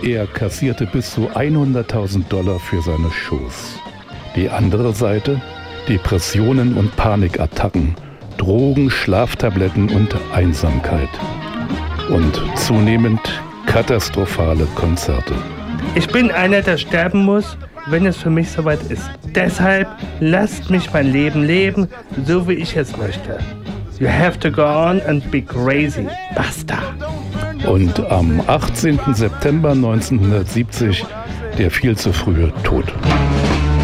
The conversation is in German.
Er kassierte bis zu $100.000 für seine Shows. Die andere Seite: Depressionen und Panikattacken, Drogen, Schlaftabletten und Einsamkeit. Und zunehmend katastrophale Konzerte. Ich bin einer, der sterben muss, wenn es für mich soweit ist. Deshalb lasst mich mein Leben leben, so wie ich es möchte. You have to go on and be crazy. Basta. Und am 18. September 1970 der viel zu frühe Tod.